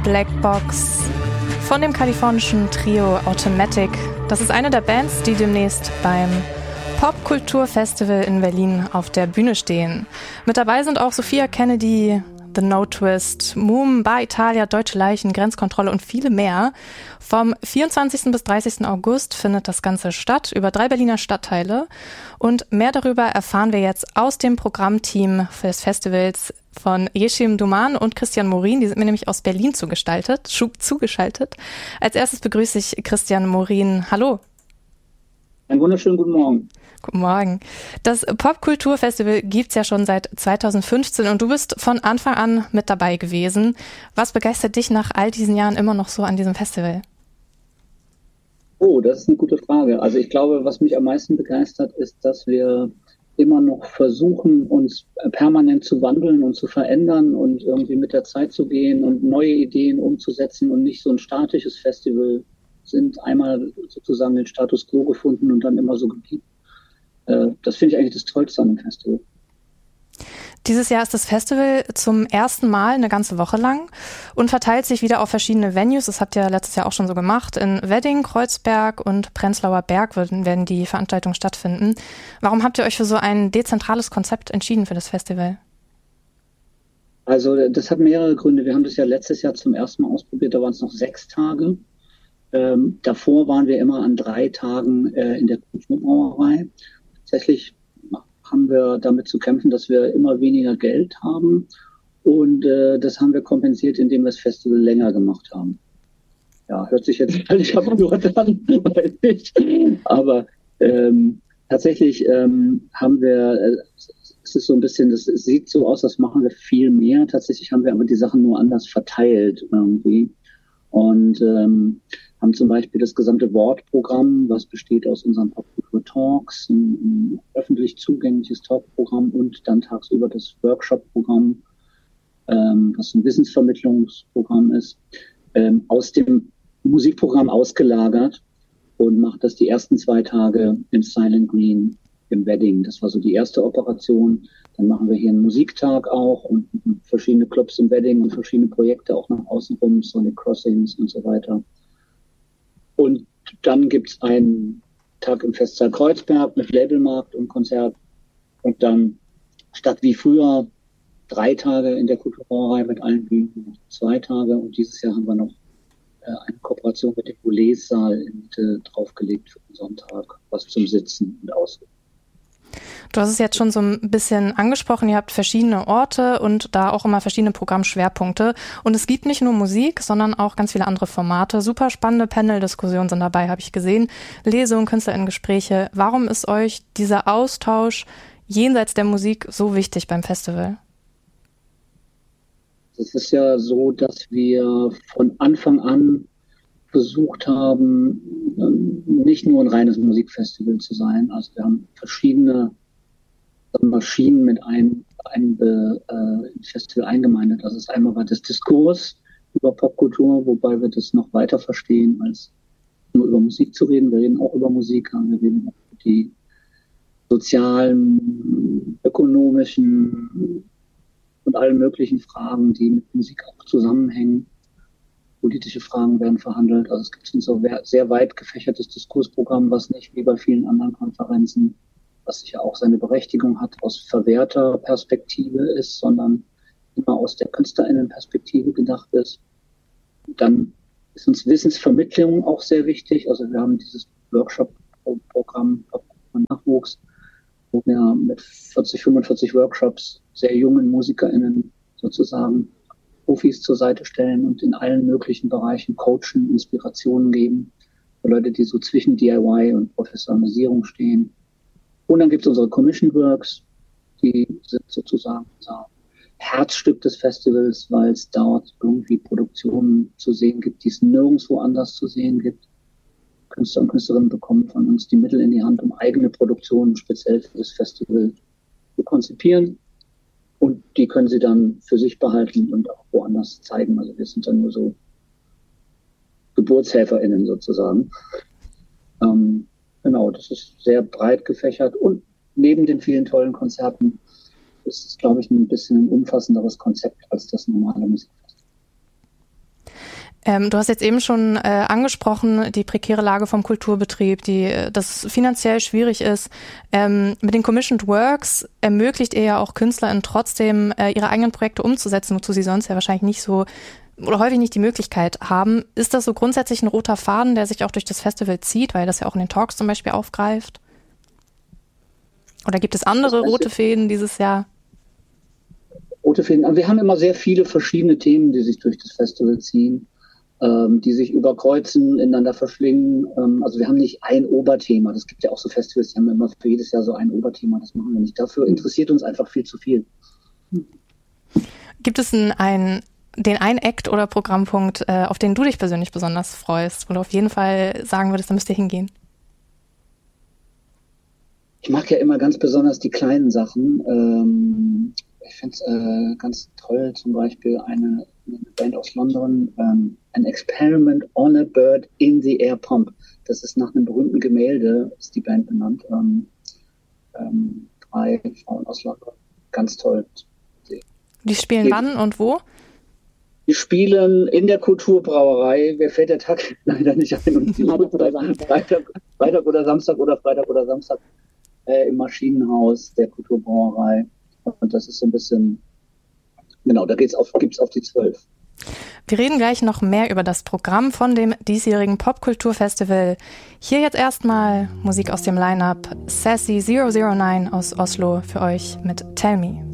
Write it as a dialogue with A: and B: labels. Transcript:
A: Black Box von dem kalifornischen Trio Automatic. Das ist eine der Bands, die demnächst beim Popkulturfestival in Berlin auf der Bühne stehen. Mit dabei sind auch Sophia Kennedy, The No Twist, Moom, Bar Italia, Deutsche Leichen, Grenzkontrolle und viele mehr. Vom 24. bis 30. August findet das Ganze statt, über 3 Berliner Stadtteile. Und mehr darüber erfahren wir jetzt aus dem Programmteam des Festivals von Yeşim Duman und Christian Morin. Die sind mir nämlich aus Berlin zugeschaltet. Als erstes begrüße ich Christian Morin. Hallo.
B: Einen wunderschönen guten Morgen.
A: Guten Morgen. Das Popkulturfestival gibt's ja schon seit 2015 und du bist von Anfang an mit dabei gewesen. Was begeistert dich nach all diesen Jahren immer noch so an diesem Festival?
B: Oh, das ist eine gute Frage. Also ich glaube, was mich am meisten begeistert, ist, dass wir immer noch versuchen, uns permanent zu wandeln und zu verändern und irgendwie mit der Zeit zu gehen und neue Ideen umzusetzen und nicht so ein statisches Festival sind, einmal sozusagen den Status quo gefunden und dann immer so geblieben. Das finde ich eigentlich das Tollste an dem Festival.
A: Dieses Jahr ist das Festival zum ersten Mal eine ganze Woche lang und verteilt sich wieder auf verschiedene Venues. Das habt ihr letztes Jahr auch schon so gemacht. In Wedding, Kreuzberg und Prenzlauer Berg werden die Veranstaltungen stattfinden. Warum habt ihr euch für so ein dezentrales Konzept entschieden für das Festival?
B: Also das hat mehrere Gründe. Wir haben das ja letztes Jahr zum ersten Mal ausprobiert. Da waren es noch 6 Tage. Davor waren wir immer an 3 Tagen in der Kulturbrauerei. Tatsächlich haben wir damit zu kämpfen, dass wir immer weniger Geld haben und das haben wir kompensiert, indem wir das Festival länger gemacht haben. Ja, hört sich jetzt völlig absurd an, weiß ich. Aber tatsächlich haben wir, es ist so ein bisschen, das sieht so aus, als machen wir viel mehr. Tatsächlich haben wir aber die Sachen nur anders verteilt irgendwie. Und haben zum Beispiel das gesamte Wortprogramm, was besteht aus unseren Popkultur-Talks, ein öffentlich zugängliches Talkprogramm und dann tagsüber das Workshop-Programm, was ein Wissensvermittlungsprogramm ist, aus dem Musikprogramm ausgelagert und macht das die ersten 2 Tage im Silent Green im Wedding. Das war so die erste Operation. Dann machen wir hier einen Musiktag auch und verschiedene Clubs im Wedding und verschiedene Projekte auch nach außen rum, Sonic Crossings und so weiter. Und dann gibt's einen Tag im Festsaal Kreuzberg mit Labelmarkt und Konzert. Und dann statt wie früher 3 Tage in der Kulturbrauerei mit allen Bühnen, 2 Tage. Und dieses Jahr haben wir noch eine Kooperation mit dem Boulez-Saal in Mitte draufgelegt für den Sonntag, was zum Sitzen und Ausruhen.
A: Du hast es jetzt schon so ein bisschen angesprochen, ihr habt verschiedene Orte und da auch immer verschiedene Programmschwerpunkte. Und es gibt nicht nur Musik, sondern auch ganz viele andere Formate. Super spannende Panel-Diskussionen sind dabei, habe ich gesehen. Lesungen, KünstlerInnen-Gespräche. Warum ist euch dieser Austausch jenseits der Musik so wichtig beim Festival?
B: Es ist ja so, dass wir von Anfang an versucht haben, nicht nur ein reines Musikfestival zu sein. Also wir haben verschiedene Maschinen mit einem Festival eingemeindet. Also einmal war das Diskurs über Popkultur, wobei wir das noch weiter verstehen, als nur über Musik zu reden. Wir reden auch über Musik, wir reden auch über die sozialen, ökonomischen und allen möglichen Fragen, die mit Musik auch zusammenhängen. Politische Fragen werden verhandelt. Also es gibt ein so sehr weit gefächertes Diskursprogramm, was nicht wie bei vielen anderen Konferenzen, was sicher auch seine Berechtigung hat, aus Verwerterperspektive ist, sondern immer aus der KünstlerInnenperspektive gedacht ist. Dann ist uns Wissensvermittlung auch sehr wichtig. Also wir haben dieses Workshop-Programm Nachwuchs, wo wir mit 45 Workshops sehr jungen MusikerInnen sozusagen Profis zur Seite stellen und in allen möglichen Bereichen coachen, Inspirationen geben für Leute, die so zwischen DIY und Professionalisierung stehen. Und dann gibt es unsere Commission Works, die sind sozusagen unser Herzstück des Festivals, weil es dort irgendwie Produktionen zu sehen gibt, die es nirgendwo anders zu sehen gibt. Künstler und Künstlerinnen bekommen von uns die Mittel in die Hand, um eigene Produktionen speziell für das Festival zu konzipieren. Und die können sie dann für sich behalten und auch woanders zeigen. Also wir sind dann nur so GeburtshelferInnen sozusagen. Genau, das ist sehr breit gefächert. Und neben den vielen tollen Konzerten ist es, glaube ich, ein bisschen ein umfassenderes Konzept als das normale Musikfestival.
A: Du hast jetzt eben schon angesprochen, die prekäre Lage vom Kulturbetrieb, das finanziell schwierig ist. Mit den Commissioned Works ermöglicht ihr ja auch KünstlerInnen trotzdem, ihre eigenen Projekte umzusetzen, wozu sie sonst ja wahrscheinlich nicht so oder häufig nicht die Möglichkeit haben. Ist das so grundsätzlich ein roter Faden, der sich auch durch das Festival zieht, weil das ja auch in den Talks zum Beispiel aufgreift? Oder gibt es andere rote Fäden dieses Jahr?
B: Rote Fäden. Also wir haben immer sehr viele verschiedene Themen, die sich durch das Festival ziehen, die sich überkreuzen, ineinander verschlingen. Also wir haben nicht ein Oberthema. Das gibt ja auch so Festivals, die haben immer für jedes Jahr so ein Oberthema. Das machen wir nicht. Dafür interessiert uns einfach viel zu viel.
A: Gibt es den einen Act oder Programmpunkt, auf den du dich persönlich besonders freust, wo du auf jeden Fall sagen würdest, da müsst ihr hingehen?
B: Ich mag ja immer ganz besonders die kleinen Sachen. Ich finde es ganz toll, zum Beispiel eine Band aus London, An Experiment on a Bird in the Air Pump. Das ist nach einem berühmten Gemälde, ist die Band benannt. 3 Frauen aus London. Ganz toll.
A: Die spielen wann und wo?
B: Die spielen in der Kulturbrauerei. Mir fällt der Tag leider nicht ein. Und Freitag oder Samstag oder Freitag oder Samstag im Maschinenhaus der Kulturbrauerei. Und das ist so ein bisschen, genau, da gibt's auf die 12.
A: Wir reden gleich noch mehr über das Programm von dem diesjährigen Popkulturfestival. Hier jetzt erstmal Musik aus dem Line-Up. Sassy 009 aus Oslo für euch mit Tell Me.